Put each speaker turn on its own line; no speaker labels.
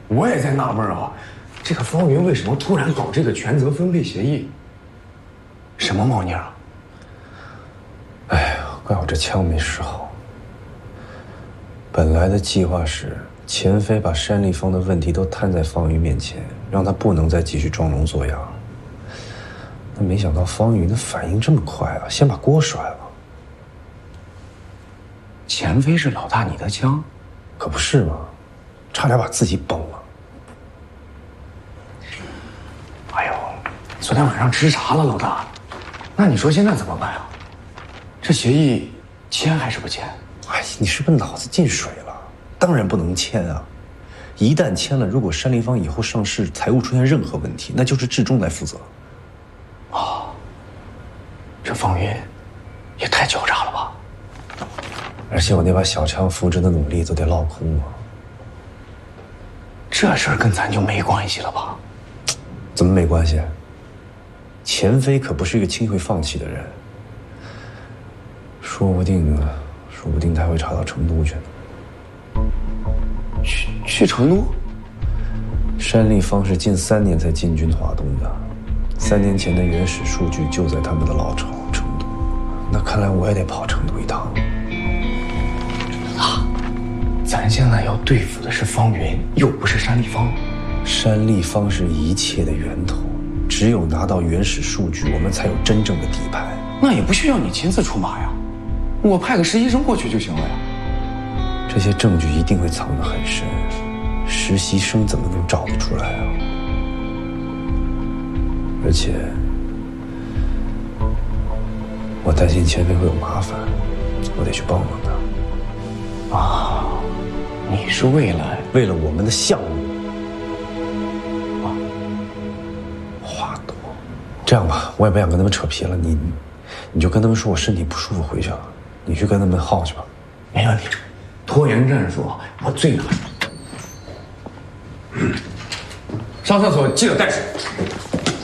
我也在纳闷啊，这个方云为什么突然搞这个权责分配协议？什么猫腻啊？
哎呀，怪我这枪没使好。本来的计划是钱飞把山立方的问题都摊在方云面前，让他不能再继续装聋作哑。那没想到方云的反应这么快啊，先把锅甩了。
钱飞是老大你的枪，
可不是嘛，差点把自己崩了。
哎呦，昨天晚上吃啥了，老大？那你说现在怎么办啊？这协议签还是不签？
哎，你是不是脑子进水了？当然不能签啊！一旦签了，如果山立方以后上市财务出现任何问题，那就是志忠来负责。
这方云也太狡诈了吧！
而且我那把小枪扶植的努力都得落空了。
这事儿跟咱就没关系了吧？
怎么没关系？钱飞可不是一个轻易会放弃的人，说不定他会查到成都去呢。
去成都？
山立方是近3年才进军华东的，3年前的原始数据就在他们的老巢成都。那看来我也得跑成都一趟。
啊，咱现在要对付的是方云，又不是山立方。
山立方是一切的源头，只有拿到原始数据，我们才有真正的底牌。
那也不需要你亲自出马呀，我派个实习生过去就行了呀。
这些证据一定会藏得很深，实习生怎么能找得出来啊？而且，我担心钱飞会有麻烦，我得去帮忙他。
啊，你是为了
我们的项目。话多。这样吧，我也不想跟他们扯皮了，你就跟他们说我身体不舒服回去了，你去跟他们耗去吧。
没问题，拖延战术我最拿手。上厕所记得带水。